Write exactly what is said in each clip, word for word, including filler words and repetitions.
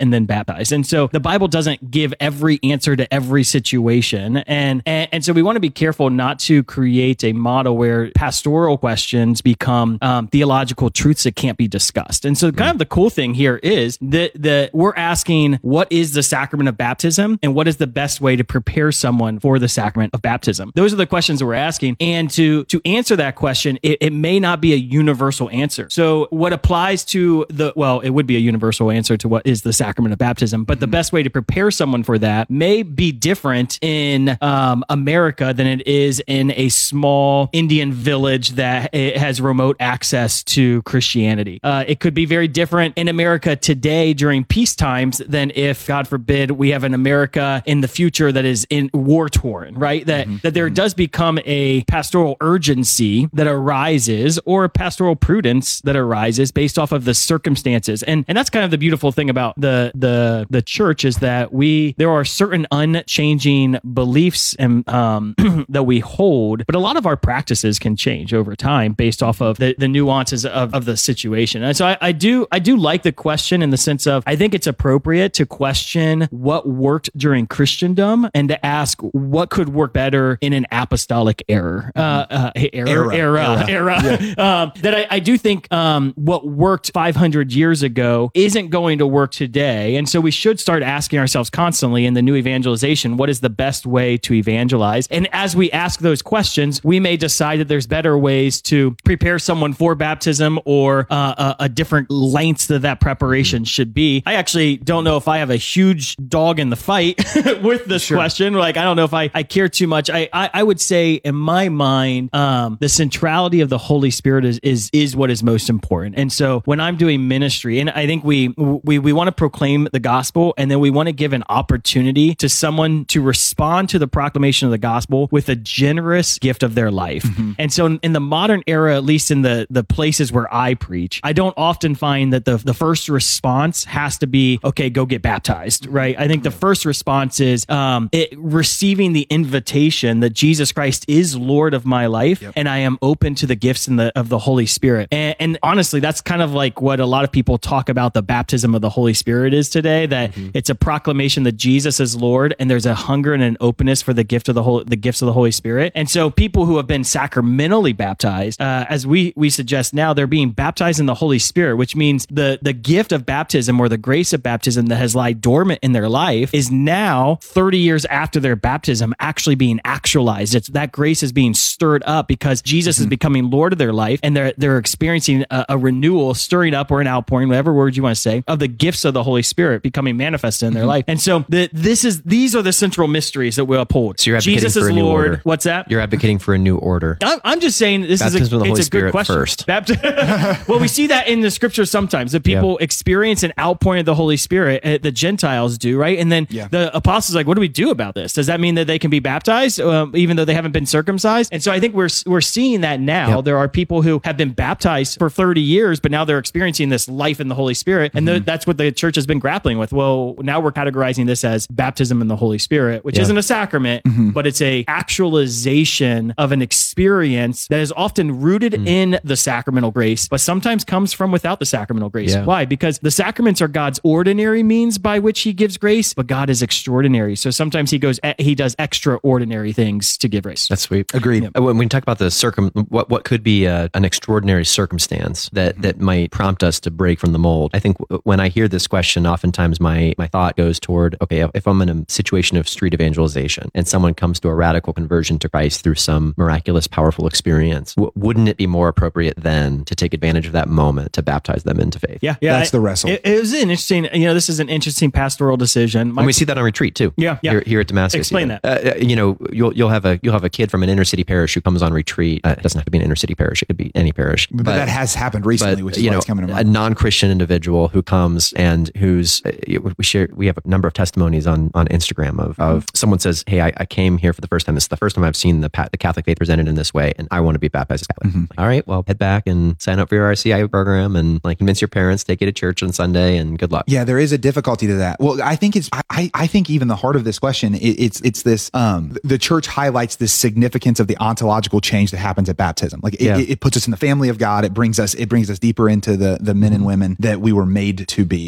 and then baptized. And so the Bible doesn't give every answer to every situation. And, and, and so we want to be careful not to create a model where pastoral questions become um, theological truths that can't be discussed. And so kind of the cool thing here is that, that we're asking, what is the sacrament of baptism and what is the best way to prepare someone for the sacrament of baptism? Those are the questions that we're asking. And to, to answer that question, it, it may not be a universal answer. So what applies to the, well, it would be a universal answer to what is the sacrament of baptism, but the best way to prepare someone for that may be different in um, America than it is in a small Indian village that it has remote access to Christianity. Uh, it could be very different in America today during peace times than if, God forbid, we have an America in the future that is in war torn, right? That, mm-hmm. that there does become a pastoral urgency that arises or a pastoral prudence that arises based off of the circumstances. And, and that's kind of the beautiful thing about the, the, the church is that we, there are certain unchanging beliefs and, um, that we hold, but a lot of our practices can change over time based off of the, the nuances of, of the situation. And so I, I do, I do like the question in the sense of, I think it's appropriate to question what worked during Christendom and to ask what could work better in an apostolic error, uh, uh, era, era, era, era. Yeah. um, that I, I do think um, what worked five hundred years ago isn't going to work today. And so we should start asking ourselves constantly in the new evangelization, what is the best way to evangelize? And as we ask those questions, we may decide that there's better ways to prepare someone for baptism or uh, a, a different lengths that that preparation should be. I actually don't know if I have a huge dog in the fight with this sure. question. Like, I don't know if I, I care too much. I, I, I would say in my mind, um, the centrality of the Holy Spirit is, is, is what is most important. And so when I'm doing ministry, and I think we, we, we want to proclaim the gospel, and then we want to give an opportunity to someone to respond to the proclamation of the gospel with a generous gift of their life. Mm-hmm. And so in, in the modern era, at least in the, the places where I preach, I don't often find that the, the first response has to be, okay, go get baptized, right? I think the first response is um, it, receiving the invitation that Jesus Christ is Lord of my life, yep. and I am open to the gifts in the, of the Holy Spirit. And, and honestly, that's kind of like what a lot of people talk about the baptism of the Holy Spirit is today, that mm-hmm. it's a proclamation that Jesus is Lord, and there's a hunger and an openness for the gift of the whole, the gifts of the Holy Spirit. And so people who have been sacramentally baptized, uh, as we, we suggest now, they're being baptized in the Holy Spirit, which means the, the gift of baptism or the grace of baptism that has lied dormant in their life is now thirty years after their baptism actually being actualized. It's that grace is being stirred up because Jesus mm-hmm. is becoming Lord of their life, and they're, they're experiencing a, a renewal, stirring up or an outpouring, whatever word you want to say, of the gifts of the Holy Spirit becoming manifested in their mm-hmm. life. And so the, this is, these are the central mysteries that we uphold. So you're advocating Jesus for is a new Lord. order. What's that? You're advocating for a new order. I'm, I'm just saying this Baptism is a, of the Holy it's a Spirit good question. First. Bapti- well, we see that in the scriptures sometimes that people yeah. experience an outpouring of the Holy Spirit. Uh, the Gentiles do, right? And then yeah. the apostles are like, what do we do about this? Does that mean that they can be baptized um, even though they haven't been circumcised? And so I think we're we're seeing that now. Yep. There are people who have been baptized for thirty years, but now they're experiencing this life in the Holy Spirit. And mm-hmm. the, that's what the church has been grappling with. Well, now we're categorizing this as baptism in the Holy Spirit, which yeah. isn't a sacrament, mm-hmm. but it's a actualization of an experience that is often rooted mm. in the sacramental grace, but sometimes comes from without the sacramental grace. Yeah. Why? Because the sacraments are God's ordinary means by which he gives grace, but God is extraordinary. So sometimes he goes, he does extraordinary things to give grace. That's sweet. Agreed. Yeah. When we talk about the circum, what what could be a, an extraordinary circumstance that, mm-hmm. that might prompt us to break from the mold, I think w- when I hear this question, oftentimes my, my thought goes toward, okay, if I'm in a situation of street evangelization and someone comes to a radical conversion to Christ through some miraculous, powerful experience, w- wouldn't it be more appropriate then to take advantage of that moment to baptize them into faith? Yeah, yeah. That's the wrestle. It, it was an interesting, you know, this is an interesting pastoral decision. My, and we see that on retreat too. Yeah, yeah. Here, here at Damascus. Explain even. that. Uh, you know, you'll you'll have a you'll have a kid from an inner city parish who comes on retreat. Uh, it doesn't have to be an inner city parish; it could be any parish. But, but that has happened recently, but, which is you why know, it's coming to a mind. non-Christian individual who comes and who's uh, we share. We have a number of testimonies on on Instagram of, of someone says, "Hey, I, I came here for the first time. This is the first time I've seen the the Catholic faith presented in this way, and I want to be baptized as Catholic." Mm-hmm. Like, all right, well, head back and sign up for your R C I program, and like convince your parents, take you to church on Sunday, and good luck. Yeah, there is a difficulty to that. Well, I think it's. I, I think even the heart of this question, it, it's it's this. Um, the church highlights this significance of the ontological change that happens at baptism. Like it, yeah. it, it puts us in the family of God. It brings us. It brings us deeper into the the men and women that we were made to be, and and it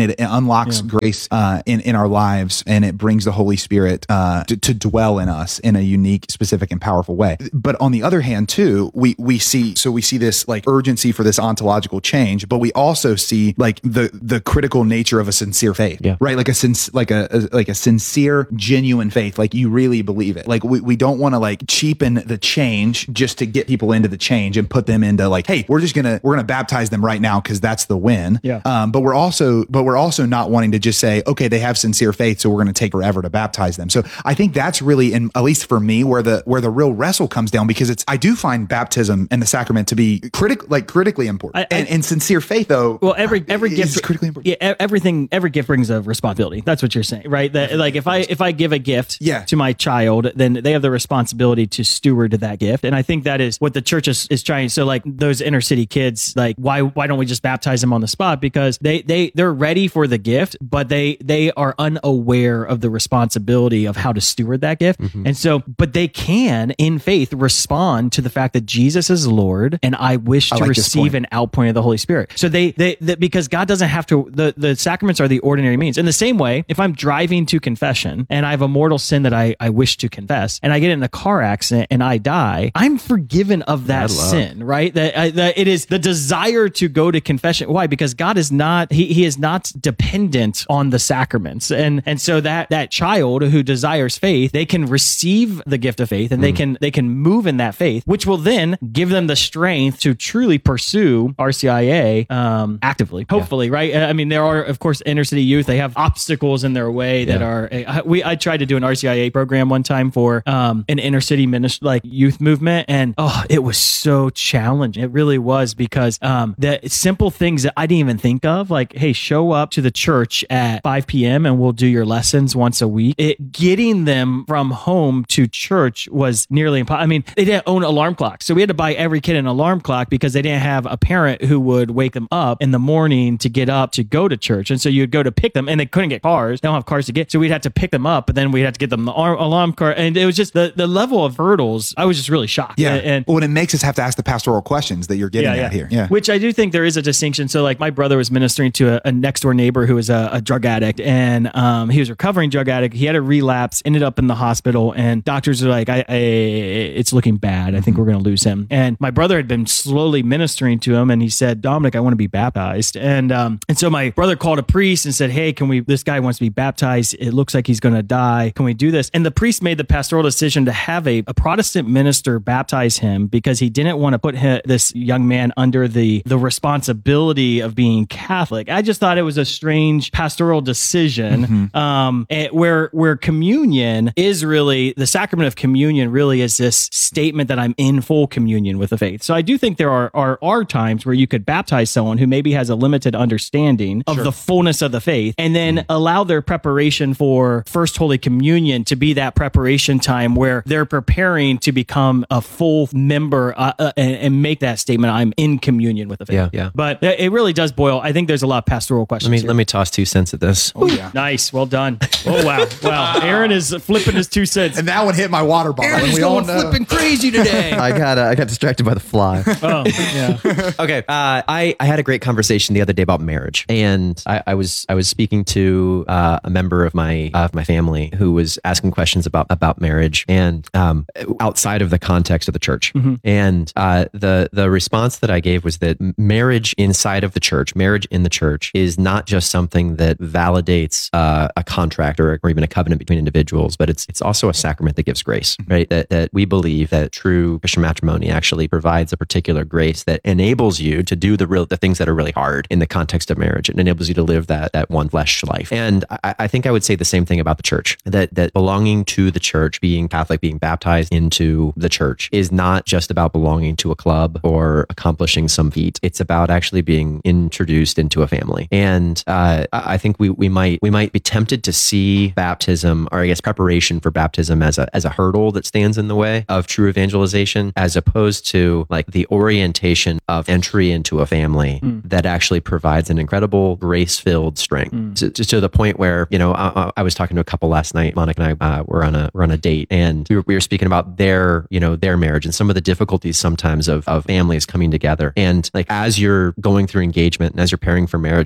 it, it unlocks Yeah. grace uh, in in our lives, and it brings the Holy Spirit uh, to, to dwell in us in a unique, specific, and powerful way. But on the other hand, too, we we see so we see this like urgency for this ontological change, but we also see like the the critical nature of a sincere faith, Yeah. right? Like a sense, like a, a like a sincere, genuine faith, like you really believe it. Like we, we don't want to like cheapen the change just to get people into the change and put them into like, hey, we're just gonna we're gonna baptize them right now because that's the win. Yeah. Um, but we're also but we're also not wanting to just say, okay, they have sincere faith, so we're gonna take forever to baptize them. So I think that's really, in at least for me, where the where the real wrestle comes down, because it's I do find baptism and the sacrament to be critic like critically important. I- I- and, and sincere faith, though, Well, every every is gift critically important. Yeah, e- everything every gift brings a responsibility. That's what you're saying, right? That like if I if I give a gift Yeah. to my child, then they have the responsibility to steward that gift. And I think that is what the church is, is trying. So like those inner city kids, like why why don't we just baptize them on the spot? Because they they they're ready for the gift, but they they are unaware of the responsibility of how to steward that gift. Mm-hmm. And so, but they can in faith respond to the fact that Jesus is Lord, and I wish I to like this receive point. an outpouring of the Holy Spirit. So they, they, they, because God doesn't have to, the, the sacraments are the ordinary means. In the same way, if I'm driving to confession and I have a mortal sin that I, I wish to confess, and I get in a car accident and I die, I'm forgiven of that Bad luck. sin, right? That, I, that it is the desire to go to confession. Why? Because God is not, he, he is not dependent on the sacraments. And, and so that, that child who desires faith, they can receive the gift of faith and they can, they can move in that faith, which will then give them the strength to truly pursue R C I A um, actively, hopefully, right? I mean, there are, of course, inner city youth. They have obstacles in their way that Yeah. are. I- We I tried to do an R C I A program one time for um, an inner city ministry, like youth movement, and oh, it was so challenging. It really was, because um, the simple things that I didn't even think of, like, hey, show up to the church at five p.m. and we'll do your lessons once a week. It getting them from home to church was nearly impossible. I mean, they didn't own alarm clocks, so we had to buy every kid an alarm clock because they didn't have a parent who would wake them up in the morning to get up to go to church. And so you'd go to pick them, and they couldn't get cars. They don't have cars to get, so we'd have to pick them up, but then we'd have to get them the ar- alarm car. And it was just the the level of hurdles. I was just really shocked. Yeah. And, and well, and it makes us have to ask the pastoral questions that you're getting at here. Yeah. which I do think there is a distinction. So, like, my brother was ministering to a, a next door neighbor who was a, a drug addict, and um, he was a recovering drug addict. He had a relapse, ended up in the hospital, and doctors are like, I, I it's looking bad. I think we're going to lose him. And my brother had been slowly ministering to him, and he said, Dominic, I want to be baptized. And um, and so my brother called a priest and said, hey, can we, this guy wants to be baptized. It looks like he's going to die. Can we do this? And the priest made the pastoral decision to have a, a Protestant minister baptize him because he didn't want to put hi- this young man under the, the responsibility of being Catholic. I just thought it was a strange pastoral decision Mm-hmm. um, eh, where, where communion is really, the sacrament of communion really is this statement that I'm in full communion with the faith. So I do think there are, are, are times where you could baptize someone who maybe has a limited understanding of the fullness of the faith, and then Mm-hmm. allow their preparation for First Holy Communion to be that preparation time where they're preparing to become a full member uh, uh, and, and make that statement, I'm in communion with the faith. Yeah, yeah. But it it really does boil. I think there's a lot of pastoral questions Let me here. let me toss two cents at this. Oh, yeah. Nice. Well done. Oh, wow. Wow. Aaron is flipping his two cents. And that one hit my water bottle. and we all know. crazy today. I got uh, I got distracted by the fly. Oh, yeah. Okay, uh, I I had a great conversation the other day about marriage, and I, I was I was speaking to uh, a member of my of my family who was asking questions about about marriage, and um, outside of the context of the church. And uh, the the response that I gave was that marriage inside of the church, marriage in the church, is not just something that validates uh, a contract or, or even a covenant between individuals, but it's it's also a sacrament that gives grace, right? That that we believe that true Christian matrimony actually provides a particular grace that enables you to do the real the things that are really hard in the context of marriage. It enables you to live that that one flesh life. And I, I think I would say the same thing about the church. That that belonging to the church, being Catholic, being baptized into the church, is not just about belonging to a club or accomplishing some feat. It's about actually being introduced into a family. And uh, I think we we might we might be tempted to see baptism, or I guess preparation for baptism, as a as a hurdle that stands in the way of true evangelization, as opposed to like the orientation of entry into a family Mm. that actually provides an incredible grace-filled strength. Mm. To, to, to the point where, you know, I, I was talking to a couple last night. Monica and I uh, were on a were on a date, and we were, we were speaking about their, you know, their marriage and some of the difficulties sometimes of, of families coming together. And like as you're going through engagement and as you're preparing for marriage, to to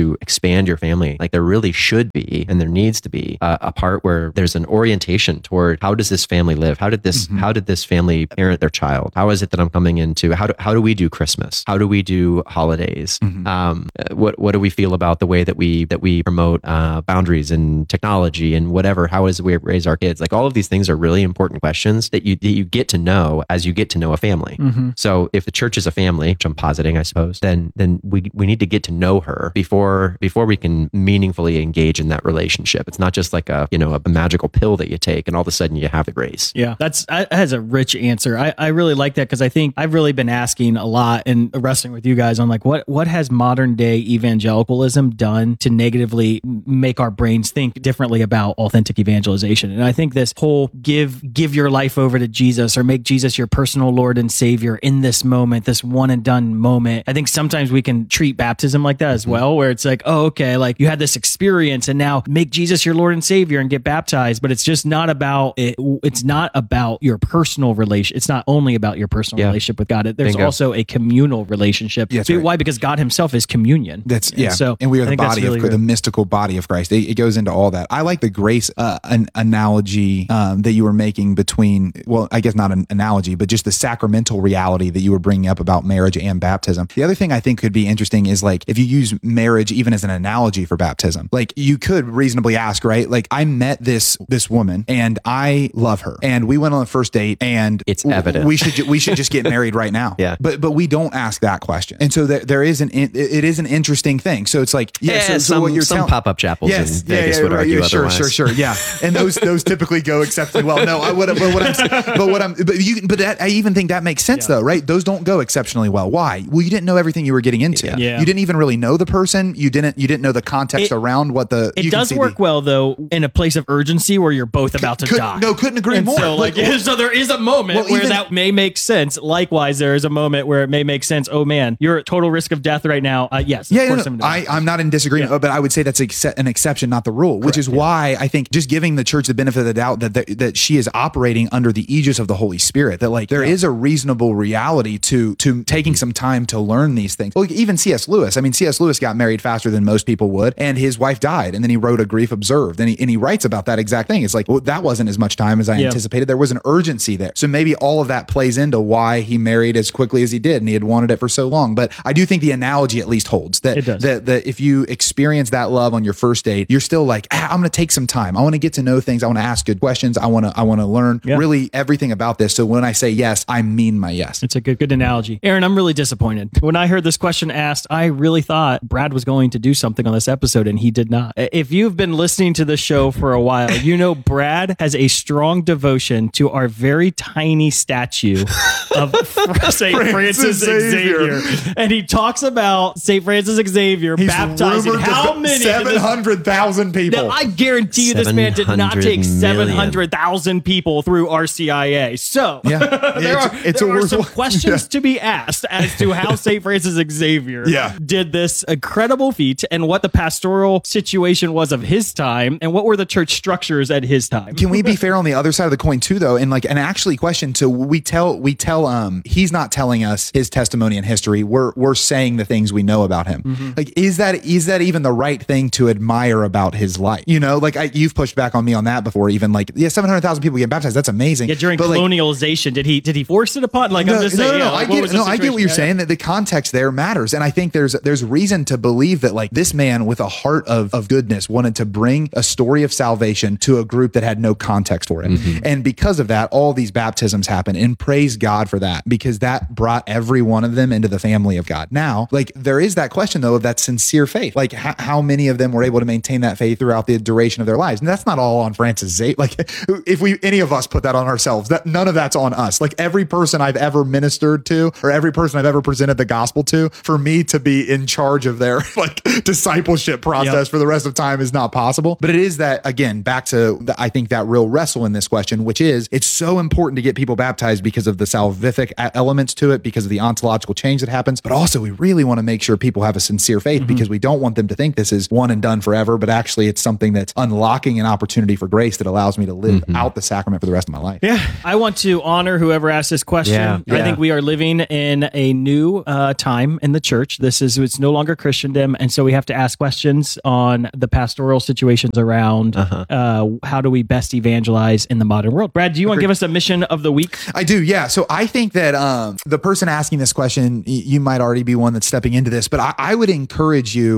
to expand your family, like there really should be, and there needs to be uh, a part where there's an orientation toward how does this family live? How did this, mm-hmm. how did this family parent their child? How is it that I'm coming into? How do, how do we do Christmas? How do we do holidays? Mm-hmm. Um, what, what do we feel about the way that we, that we promote uh, boundaries and technology and whatever? How is it we raise our kids? Like all of these things are really important questions that you, that you get to know as you get to know a family. Mm-hmm. So if the church is a family, which I'm positing, I suppose, then, then we, we need to get to know her before, before we can meaningfully engage in that relationship. It's not just like a, you know, a magical pill that you take and all of a sudden you have the grace. Yeah. That's, that has a rich answer. I, I really like that because I think I've really been asking a lot and wrestling with you guys on like, what, what has modern day evangelicalism done to negatively make our brains think differently about authentic evangelization? And I think this whole give, give your life over to Jesus or make Jesus your personal Lord and Savior in this moment, this one and done moment. I think sometimes we can treat baptism like that as well, where it's like, oh, okay, like you had this experience and now make Jesus your Lord and Savior and get baptized. But it's just not about it. It's not about your personal relation. It's not only about your personal yeah. relationship with God. There's Bingo. also a communal relationship. Yeah, right. Why? Because God himself is communion. That's yeah. And so and we are I the body really of good. the mystical body of Christ. It, it goes into all that. I like the grace uh, an analogy um, that you were making between, well, I guess not an analogy, but just the sacramental reality that you were bringing up about marriage and baptism. The other thing I think could be interesting is like if you use marriage even as an analogy for baptism, like you could reasonably ask, right? Like I met this this woman and I love her, and we went on the first date, and it's evident we should we should just get married right now. Yeah, but but we don't ask that question, and so there, there is an it is an interesting thing. So it's like yeah, yeah so, so some, what you're some tell- pop up chapels yes, in Vegas yeah, yeah, would right, argue yeah, sure, otherwise. sure, sure, yeah, and those those typically go exceptionally well. No, I, what, but what I'm but what I'm but you but that, I even think that makes sense yeah. though, right? Those don't go exceptionally well. Why? Well, you didn't know everything you were getting into. Yeah. Yeah. You didn't even really know the person. You didn't you didn't know the context it, around what the. It does work the, well though in a place of urgency where you're both about to could, die. No, couldn't agree and more. So like, like so there is a moment well, where even, that may make sense. Likewise, there is a moment where it may make sense. Oh man, you're at total risk of death right now. Uh, yes, yeah, of course no, I'm no, I, I'm not in disagreement, yeah. but I would say that's an exception, not the rule. Which Correct, is yeah. why I think just giving the church the benefit of the doubt that that, that she is operating under the aegis of the Holy Spirit. That like there yeah. is a reasonable reality to to taking some time to learn these things. Well, even C S Lewis. I mean, C S Lewis got married faster than most people would, and his wife died, and then he wrote A Grief Observed, and he and he writes about that exact thing. It's like, well, that wasn't as much time as I yeah. anticipated. There was an urgency there, so maybe all of that plays into why he married as quickly as he did, and he had wanted it for so long. But I do think the analogy at least holds that that that if you experience that love on your first date, you're still like, ah, I'm going to take some time. I want to get to know things. I want to ask good questions. I want to I want to learn yeah. really everything about this. So when I say yes, I mean my yes. It's a good good analogy. Aaron, I'm really disappointed. When I heard this question asked, I really thought Brad was going to do something on this episode, and he did not. If you've been listening to the show for a while, you know Brad has a strong devotion to our very tiny statue of Saint Francis Xavier. Xavier. And he talks about Saint Francis Xavier He's baptizing how many? seven hundred thousand people. Now, I guarantee you this man did not take seven hundred thousand people through R C I A. So yeah. there it's, are, it's there a are some worthwhile, questions yeah. to be asked as to how Saint Francis Xavier yeah. did this incredible feat and what the pastoral situation was of his time and what were the church structures at his time. Can we be fair on the other side of the coin too, though? And like, and actually question, so we tell, we tell, um, he's not telling us his testimony and history. We're, we're saying the things we know about him. Mm-hmm. Like, is that, is that even the right thing to admire about his life? You know, like I, you've pushed back on me on that before, even like, yeah, seven hundred thousand people get baptized. That's amazing. Yeah, during but colonialization, like, did he, did he force it upon? Like, no, I'm just no, saying, no, yeah, no, like, I get, what no, I get what you're yeah. saying, that the context there matters. And I think there's, there's reason to believe that like this man with a heart of, of goodness wanted to bring a story of salvation to a group that had no context for it. Mm-hmm. And because of that, all these baptisms happen, and praise God for that, because that brought every one of them into the family of God. Now, like there is that question though of that sincere faith. Like h- how many of them were able to maintain that faith throughout the duration of their lives? And that's not all on Francis Xavier. Like if we, any of us put that on ourselves, that none of that's on us. Like every person I've ever ministered to, or every person I've ever presented the gospel to, for me to be in charge of their like discipleship process yep. for the rest of time is not possible. But it is that, again, back to the, I think that real wrestle in this question, which is it's so important to get people baptized because of the salvific elements to it, because of the ontological change that happens. But also we really want to make sure people have a sincere faith, mm-hmm. because we don't want them to think this is one and done forever, but actually it's something that's unlocking an opportunity for grace that allows me to live mm-hmm. out the sacrament for the rest of my life. Yeah. I want to honor whoever asked this question. Yeah. I Yeah. think we are living in a new uh, time in the church. This is, it's no longer Christendom. time. And so we have to ask questions on the pastoral situations around uh-huh. uh, how do we best evangelize in the modern world. Brad, do you want to give us a mission of the week? I do, yeah. So I think that um, the person asking this question, you might already be one that's stepping into this, but I, I would encourage you